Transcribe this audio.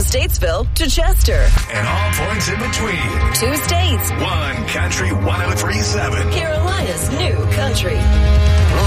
Statesville to Chester. And all points in between. 2 states. One Country 103.7. Carolina's new country.